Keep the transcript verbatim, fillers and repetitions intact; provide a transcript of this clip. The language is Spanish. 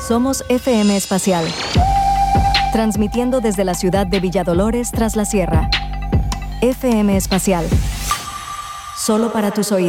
Somos F M Espacial, transmitiendo desde la ciudad de Villadolores tras la Sierra. F M Espacial, solo para tus oídos.